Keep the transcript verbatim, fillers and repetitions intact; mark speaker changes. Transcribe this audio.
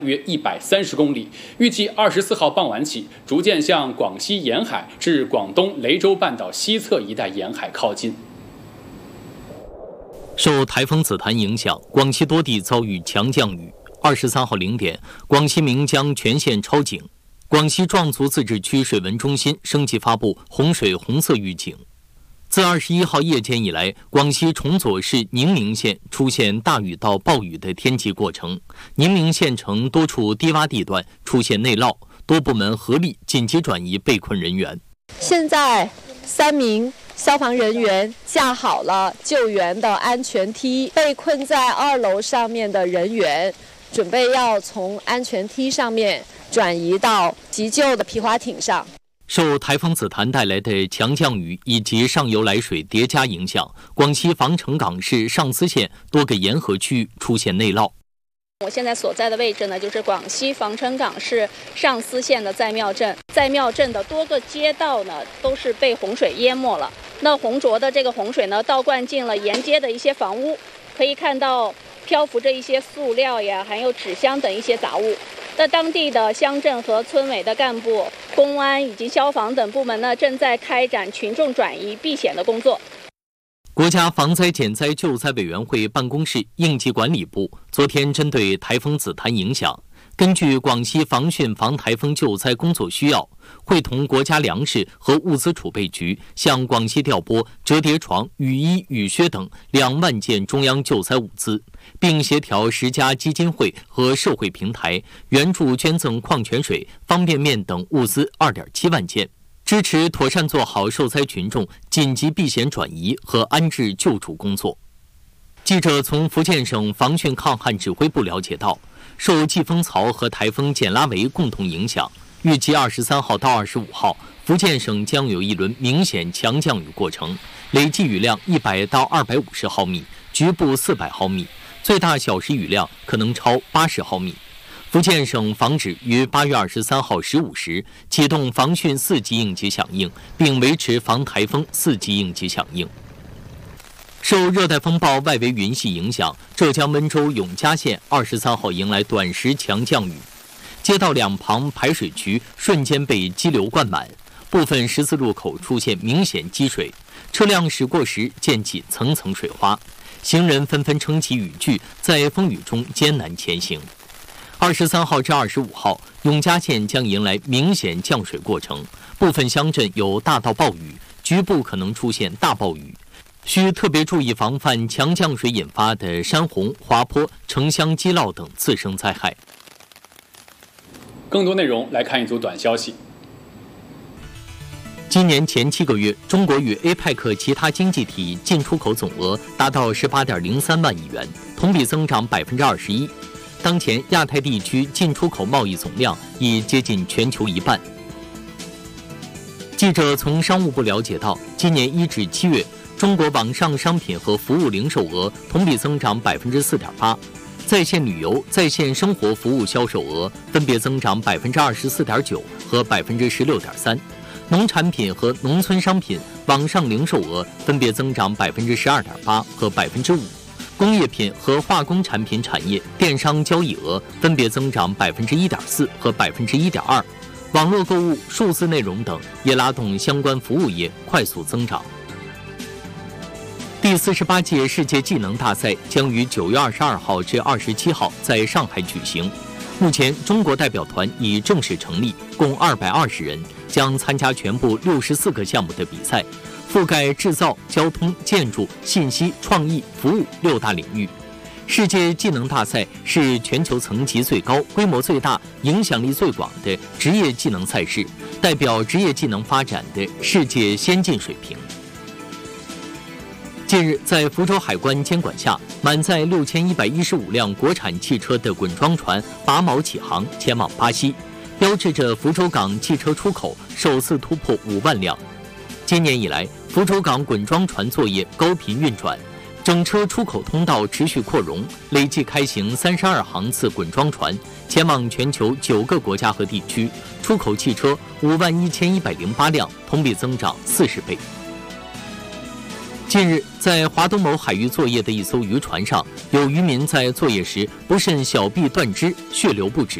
Speaker 1: 约一百三十公里，预计二十四号傍晚起，逐渐向广西沿海至广东雷州半岛西侧一带沿海靠近。
Speaker 2: 受台风紫檀影响，广西多地遭遇强降雨。二十三号零点，广西岷江全线超警，广西壮族自治区水文中心升级发布洪水红色预警。自二十一号夜间以来，广西崇左市宁明县出现大雨到暴雨的天气过程，宁明县城多处低洼地段出现内涝，多部门合力紧急转移被困人员。
Speaker 3: 现在三名消防人员架好了救援的安全梯，被困在二楼上面的人员准备要从安全梯上面转移到急救的皮划艇上。
Speaker 2: 受台风紫檀带来的强降雨以及上游来水叠加影响，广西防城港市上思县多个沿河区域出现内涝。
Speaker 4: 我现在所在的位置呢，就是广西防城港市上思县的在庙镇。在庙镇的多个街道呢，都是被洪水淹没了。那浑浊的这个洪水呢，倒灌进了沿街的一些房屋，可以看到漂浮着一些塑料呀，还有纸箱等一些杂物。那当地的乡镇和村委的干部、公安以及消防等部门呢，正在开展群众转移避险的工作。
Speaker 2: 国家防灾减灾救灾委员会办公室应急管理部昨天针对台风紫檀影响，根据广西防汛防台风救灾工作需要，会同国家粮食和物资储备局向广西调拨折叠床、雨衣、雨靴等两万件中央救灾物资，并协调十家基金会和社会平台援助捐赠矿泉水、方便面等物资二点七万件，支持妥善做好受灾群众紧急避险转移和安置救助工作。记者从福建省防汛抗旱指挥部了解到，受季风槽和台风简拉维共同影响，预计二十三号到二十五号，福建省将有一轮明显强降雨过程，累计雨量一百到二百五十毫米，局部四百毫米，最大小时雨量可能超八十毫米。福建省防指于八月二十三号十五时启动防汛四级应急响应，并维持防台风四级应急响应。受热带风暴外围云系影响，浙江温州永嘉县二十三号迎来短时强降雨，街道两旁排水渠瞬间被激流灌满，部分十字路口出现明显积水，车辆驶过时溅起层层水花，行人纷纷撑起雨具，在风雨中艰难前行。二十三号至二十五号，永嘉县将迎来明显降水过程，部分乡镇有大到暴雨，局部可能出现大暴雨，需特别注意防范强降水引发的山洪、滑坡、城乡积涝等次生灾害。
Speaker 1: 更多内容来看一组短消息。
Speaker 2: 今年前七个月，中国与 A P E C 其他经济体进出口总额达到十八点零三万亿元，同比增长百分之二十一。当前亚太地区进出口贸易总量已接近全球一半。记者从商务部了解到，今年一至七月，中国网上商品和服务零售额同比增长百分之四点八，在线旅游、在线生活服务销售额分别增长百分之二十四点九和百分之十六点三，农产品和农村商品网上零售额分别增长百分之十二点八和百分之五。工业品和化工产品产业电商交易额分别增长百分之一点四和百分之一点二，网络购物、数字内容等也拉动相关服务业快速增长。第四十八届世界技能大赛将于九月二十二号至二十七号在上海举行。目前，中国代表团已正式成立，共二百二十人，将参加全部六十四个项目的比赛。覆盖制造、交通、建筑、信息、创意、服务六大领域。世界技能大赛是全球层级最高、规模最大、影响力最广的职业技能赛事，代表职业技能发展的世界先进水平。近日，在福州海关监管下，满载六千一百一十五辆国产汽车的滚装船拔锚起航，前往巴西，标志着福州港汽车出口首次突破五万辆。今年以来，福州港滚装船作业高频运转，整车出口通道持续扩容，累计开行三十二航次滚装船，前往全球九个国家和地区，出口汽车五万一千一百零八辆，同比增长四十倍。 近日，在华东某海域作业的一艘渔船上，有渔民在作业时不慎小臂断肢，血流不止。